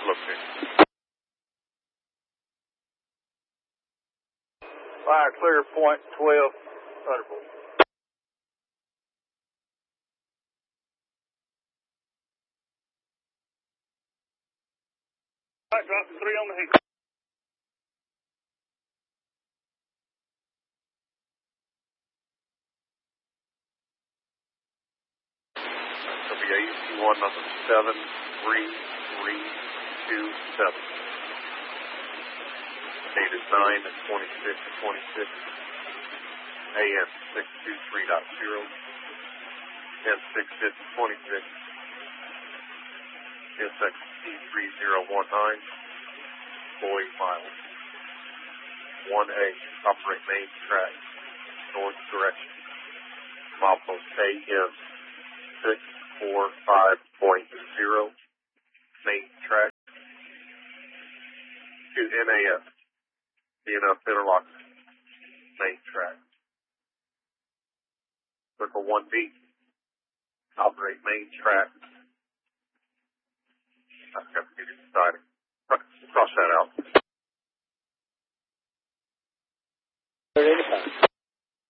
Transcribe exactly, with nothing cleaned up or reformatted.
located. Fire clear, point twelve, Thunderbolt. All right, dropping three on the heat. W A C one number seven three three two seven. Date is nine twenty-six twenty-six. A M six two three dot zero. N six fifty twenty-six. S X T three zero one nine. Boy miles. one A. Operate main track. North direction. Milepost A M six four five point zero. Main track. To N A S. D N F interlock. Main track. Circle one B. Operate main track. I've got to get it deciding. Cross that out. eighty-five.